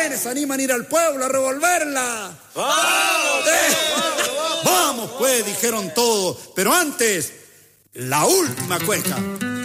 ¿Quiénes se animan a ir al pueblo a revolverla? ¡Vamos! Vamos, pues, dijeron todos. Pero antes, la última cueca.